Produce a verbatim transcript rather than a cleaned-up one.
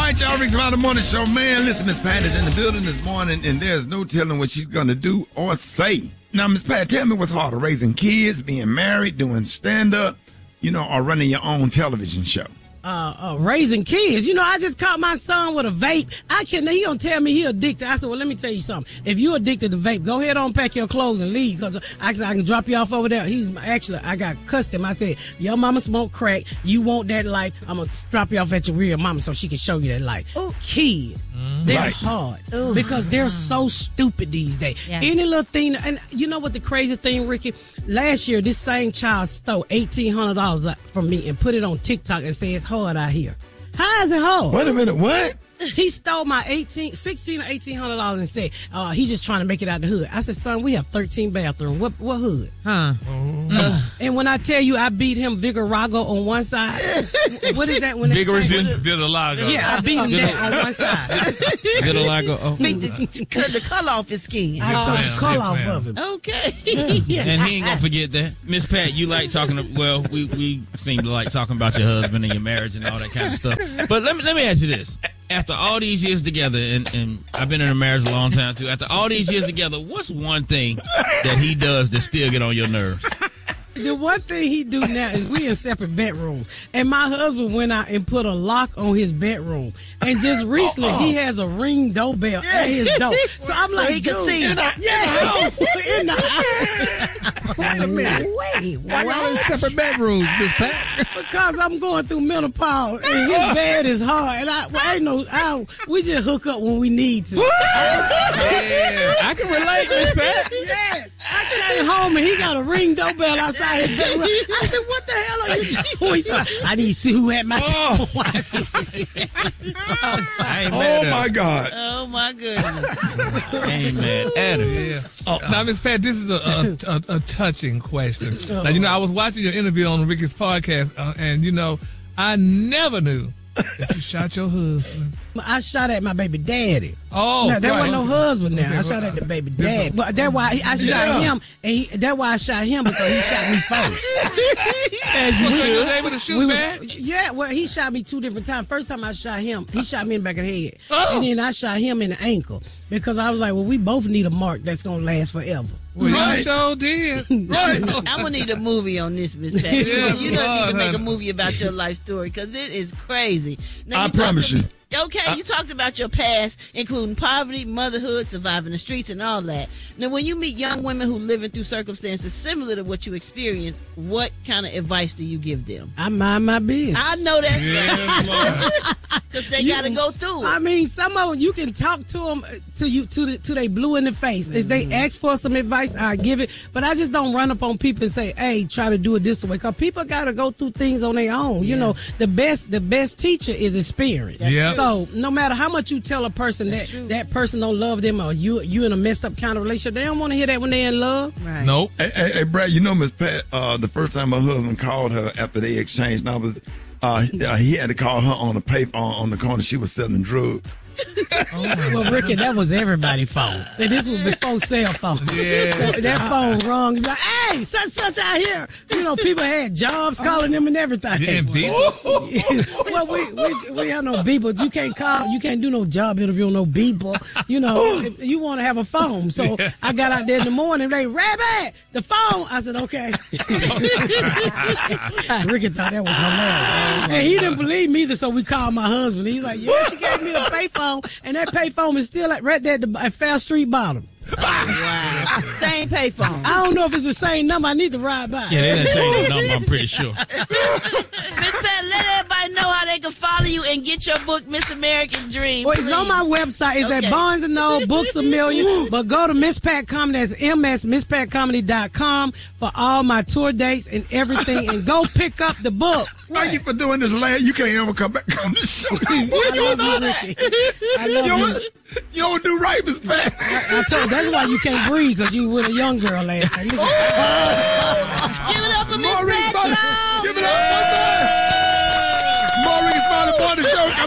right, y'all. Rick's Around the Morning Show. Man, listen, Miss Pat is in the building this morning, and there's no telling what she's going to do or say. Now, Miss Pat, tell me what's harder, raising kids, being married, doing stand-up, you know, or running your own television show? Uh, uh, raising kids. You know, I just caught my son with a vape. I can. He don't tell me he addicted. I said, well, let me tell you something. If you addicted to vape, go ahead on, pack your clothes and leave, because I, I can drop you off over there. He's actually, I got cussed him. I said, your mama smoke crack. You want that life? I'm gonna drop you off at your real mama so she can show you that life. Ooh, kids, mm-hmm. they're right. hard Ooh. because they're so stupid these days. Yeah. Any little thing, and you know what the crazy thing, Ricky? Last year, this same child stole eighteen hundred dollars from me and put it on TikTok and said it's hard out here. How is it hard? Wait a minute, what? He stole my eighteen, sixteen or eighteen hundred dollars and said, uh, he's just trying to make it out the hood. I said, son, we have thirteen bathrooms. What what hood? Huh? Uh, and when I tell you I beat him Vigarago on one side, what is that? When Vigorous Vitiligo. Yeah, I beat him that on one side. Vitiligo. Oh. Beat the, cut the color off his skin. I took yes, the color yes, off ma'am. of him. Okay. Yeah. And he ain't gonna forget that. Miss Pat, you like talking to, well, we, we seem to like talking about your husband and your marriage and all that kind of stuff. But let me let me ask you this. After all these years together, and, and I've been in a marriage a long time too, after all these years together, what's one thing that he does that still get on your nerves? The one thing he do now is we in separate bedrooms. And my husband went out and put a lock on his bedroom. And just recently, he has a Ring doorbell at his door. So I'm like, so he can see. In the, yeah, in the house. In the house. Wait a minute. Wait, why y'all in separate bedrooms, Miss Pat? Because I'm going through menopause and his bed is hard. And I, well, I ain't no, I, we just hook up when we need to. Yeah, I can relate, Miss Pat. Yes. I came home and he got a Ring doorbell outside. I said, what the hell are you doing? He said, I need to see who had my Oh, oh my God. Oh, my goodness. Amen. Adam. Yeah. Oh, now, Miss Pat, this is a, a, a, a touching question. Now, you know, I was watching your interview on Ricky's podcast, uh, and, you know, I never knew that you shot your husband. I shot at my baby daddy. Oh, no, there right. wasn't no husband now. Okay, I shot well, at the baby daddy. But that's why I shot Yeah. him, and he, that's why I shot him, because he shot me first. As you was able to shoot We was- back? yeah, well, he shot me two different times. First time I shot him, he shot me in the back of the head. Oh. And then I shot him in the ankle, because I was like, well, we both need a mark that's going to last forever. Well, Right. you sure did. Right. I'm gonna need a movie on this, Miss Pat. You, Yeah, you don't need to make a honey. movie about your life story, because it is crazy. Now, I you promise talked- you. Okay, you talked about your past, including poverty, motherhood, surviving the streets, and all that. Now, when you meet young women who living through circumstances similar to what you experienced, what kind of advice do you give them? I mind my business. I know that's Yeah, because they You- got to go through I it. mean, some of them you can talk to them to you to the, to they blue in the face. If they ask for some advice, I give it. But I just don't run up on people and say, "Hey, try to do it this way," because people got to go through things on their own. You know, the best the best teacher is experience. Yeah. So no matter how much you tell a person that that person don't love them, or you you in a messed up kind of relationship, they don't want to hear that when they're in love. Right. Nope. Hey, hey, hey, Brad, you know, Miss Pat, uh, the first time my husband called her after they exchanged numbers, uh, he, uh, he had to call her on the payphone on the corner. She was selling drugs. Well, Ricky, that was everybody's phone. And this was before cell phone. Yeah. So that phone rung. You'd be like, hey, such such out here. You know, people had jobs calling them and everything. Yeah, and people. Well, we, we we have no people. You can't call. You can't do no job interview on no people. You know, if you want to have a phone. So I got out there in the morning. They rabbit the phone. I said, okay. Ricky thought that was hilarious, and he didn't believe me either. So we called my husband. He's like, yeah, she gave me a payphone, and that payphone is still at, right there at, the, at Fair Street bottom. Wow. Same payphone. I don't know if it's the same number. I need to ride by. Yeah, they done changed the number, I'm pretty sure. Miss Pat, let everybody know how they can follow you and get your book, Miss American Dream. Well, it's on my please. website. It's Okay. at Barnes and Noble, Books a Million. But go to Miss Pat Comedy. That's M S miss pat comedy dot com for all my tour dates and everything. And go pick up the book. Thank you for doing this, lad. You can't ever come back on the show. I love you, Ricky. I love You you. don't, you don't do right, Miss Pat. I told you, that's why you can't breathe, because you with a young girl last night. Look at- Give it up for Miss Maureen Pat, Smiley. y'all. Give it up. Maureen Smiley Morning Show.